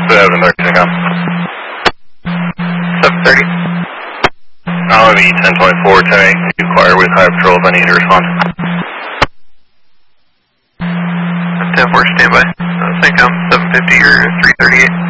7, Dark Takeoff. 730. I'll be 1024, 10-8, inquire with High Patrol if I need to respond. 10-4, standby. I think I'm 750 or 338.